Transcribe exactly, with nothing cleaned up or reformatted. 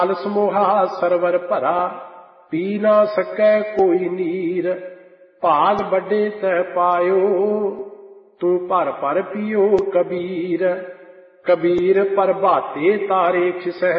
ਜਲ ਸਮੋਹਾ ਸਰਵਰ ਭਰਾ, ਪੀ ਨਾ ਸਕੈ ਕੋਈ ਨੀਰ। ਭਾਗ ਵੱਡੇ ਤੈ ਪਾਇਓ, ਤੂੰ ਭਰ ਭਰ ਪੀਓ ਕਬੀਰ। ਕਬੀਰ ਪ੍ਰਭਾਤੇ ਤਾਰੇ ਖਿਸਹਿ,